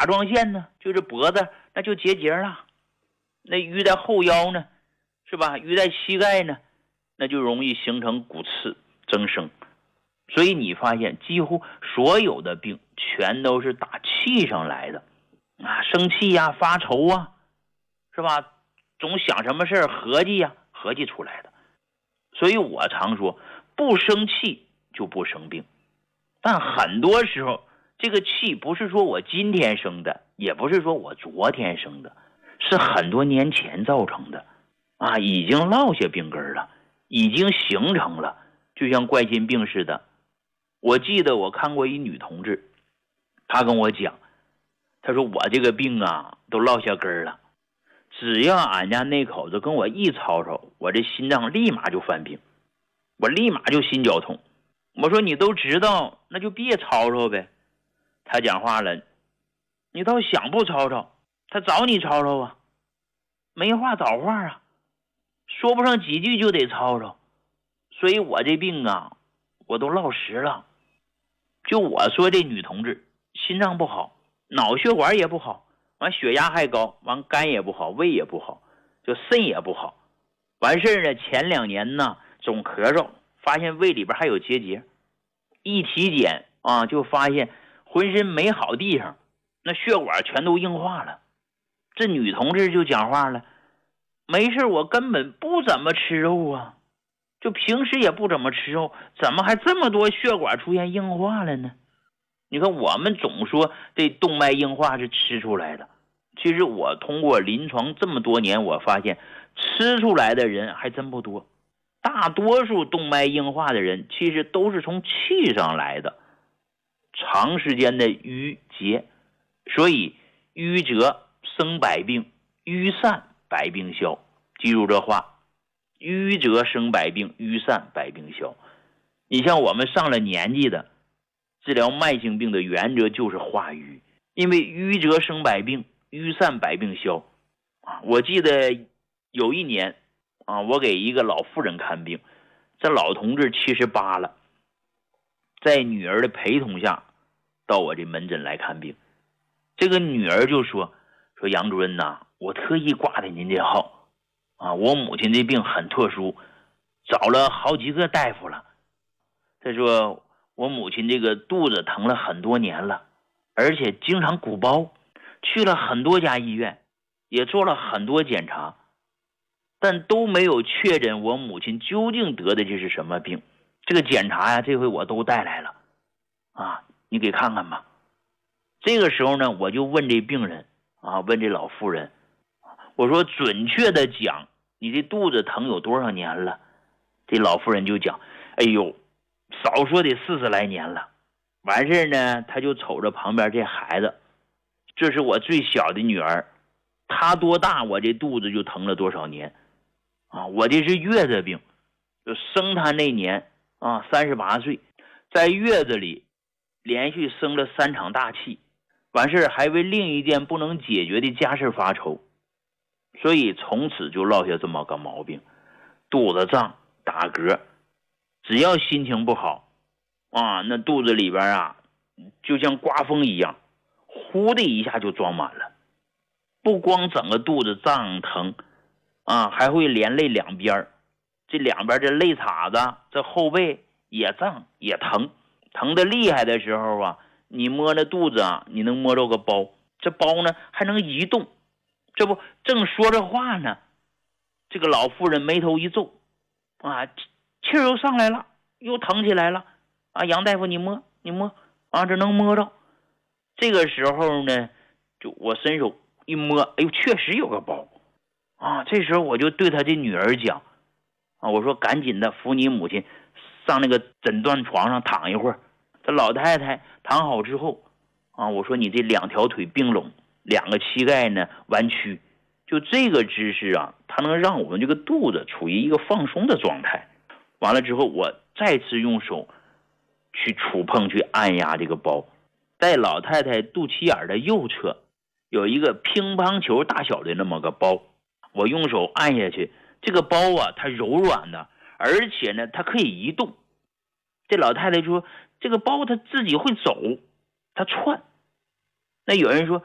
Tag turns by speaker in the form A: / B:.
A: 甲状腺呢，就是脖子那就结节了，那淤在后腰呢，是吧？淤在膝盖呢，那就容易形成骨刺增生。所以你发现几乎所有的病全都是打气上来的啊，生气呀、发愁啊，是吧？总想什么事儿合计呀，合计出来的。所以我常说，不生气就不生病。但很多时候这个气不是说我今天生的，也不是说我昨天生的，是很多年前造成的啊，已经落下病根了，已经形成了，就像冠心病似的。我记得我看过一女同志，她跟我讲，她说我这个病啊都落下根了，只要俺家那口子跟我一吵吵，我这心脏立马就犯病，我立马就心绞痛。我说你都知道，那就别吵吵呗。他讲话了，你倒想不吵吵，他找你吵吵啊，没话找话啊，说不上几句就得吵吵。所以我这病啊，我都落实了。就我说这女同志心脏不好，脑血管也不好，完血压还高，完肝也不好，胃也不好，就肾也不好。完事呢，前2年呢总咳嗽，发现胃里边还有结节，一体检啊就发现浑身没好地方，那血管全都硬化了。这女同志就讲话了，没事我根本不怎么吃肉啊，就平时也不怎么吃肉，怎么还这么多血管出现硬化了呢？你看我们总说这动脉硬化是吃出来的，其实我通过临床这么多年，我发现吃出来的人还真不多。大多数动脉硬化的人其实都是从气上来的，长时间的淤结。所以淤则生百病，淤散百病消。记住这话，淤则生百病，淤散百病消。你像我们上了年纪的，治疗慢性病的原则就是化瘀，因为淤则生百病，淤散百病消。我记得有一年啊，我给一个老妇人看病，这老同志78了，在女儿的陪同下到我这门诊来看病。这个女儿就说杨主任呐，我特意挂的您这号啊，我母亲这病很特殊，找了好几个大夫了。她说我母亲这个肚子疼了很多年了，而且经常鼓包，去了很多家医院，也做了很多检查，但都没有确诊我母亲究竟得的这是什么病。这个检查呀，这回我都带来了啊，你给看看吧。这个时候呢，我就问这病人啊，问这老妇人，我说准确的讲，你这肚子疼有多少年了？这老妇人就讲，哎呦，少说得40来年了。完事呢，他就瞅着旁边这孩子，这是我最小的女儿，她多大我这肚子就疼了多少年啊！我这是月子病，就生她那年啊38岁，在月子里连续生了3场大气，完事还为另一件不能解决的家事发愁，所以从此就落下这么个毛病，肚子胀打嗝，只要心情不好啊，那肚子里边啊就像刮风一样，呼的一下就装满了。不光整个肚子胀疼啊，还会连累两边，这两边这肋叉子这后背也胀也疼，疼的厉害的时候啊，你摸那肚子啊，你能摸着个包，这包呢还能移动。这不正说着话呢，这个老妇人眉头一皱啊，气儿又上来了，又疼起来了啊！杨大夫，你摸啊，这能摸着。这个时候呢，就我伸手一摸，哎呦，确实有个包啊！这时候我就对他这女儿讲啊，我说赶紧的扶你母亲上那个诊断床上躺一会儿。这老太太躺好之后啊，我说你这2条腿并拢，2个膝盖呢弯曲，就这个姿势啊，它能让我们这个肚子处于一个放松的状态。完了之后，我再次用手去触碰去按压这个包，在老太太肚脐眼的右侧有一个乒乓球大小的那么个包，我用手按下去，这个包啊它柔软的，而且呢它可以移动。这老太太说这个包它自己会走，它窜。那有人说